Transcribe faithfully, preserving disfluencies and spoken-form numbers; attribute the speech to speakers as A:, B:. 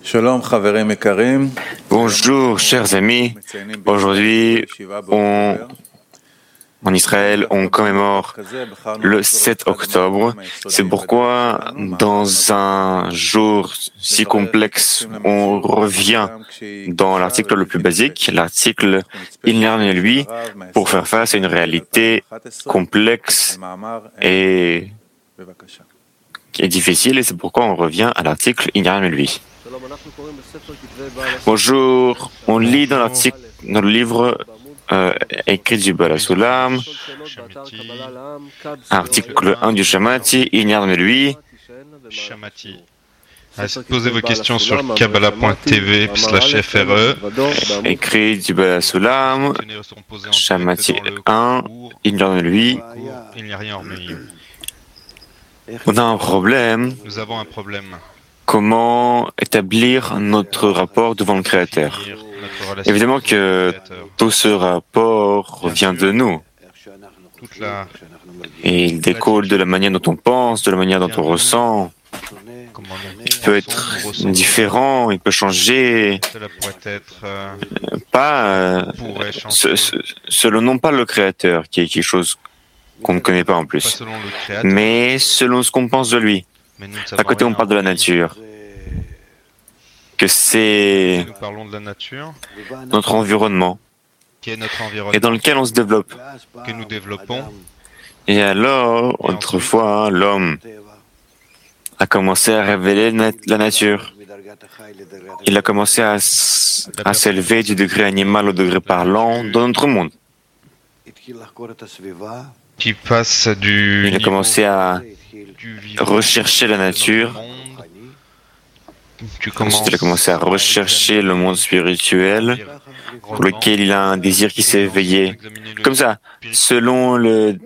A: Bonjour, chers amis. Aujourd'hui, on, en Israël, on commémore le sept octobre. C'est pourquoi, dans un jour si complexe, on revient dans l'article le plus basique, l'article Il n'y a rien lui, pour faire face à une réalité complexe et qui est difficile, et c'est pourquoi on revient à l'article Il n'y a rien lui. Bonjour, on lit dans l'article, dans le livre euh, écrit du Baal HaSulam, article un du Shamati, Il n'y a rien lui.
B: Shamati. Posez vos questions sur kabbalah point t v slash f r e.
A: Écrit du Baal HaSulam, Shamati un, Il n'y a rien lui.
B: Il n'y a rien hormis.
A: On a un problème.
B: Nous avons un problème.
A: Comment établir notre rapport devant le Créateur? Évidemment que tout ce rapport vient de nous. Et il découle de la manière dont on pense, de la manière dont on ressent. Il peut être différent, il peut changer. Pas selon non pas le Créateur, qui est quelque chose qu'on ne connaît pas en plus, mais selon ce qu'on pense de lui. À côté, on parle de la nature, que c'est notre environnement, et dans lequel on se développe.
B: Que nous développons.
A: Et alors, autrefois, l'homme a commencé à révéler la nature. Il a commencé à, à s'élever du degré animal au degré parlant dans notre monde.
B: Qui passe du
A: Il a commencé à rechercher la nature. Ensuite, il a commencé à rechercher le monde spirituel pour lequel il a un désir qui s'est éveillé. Comme ça, selon le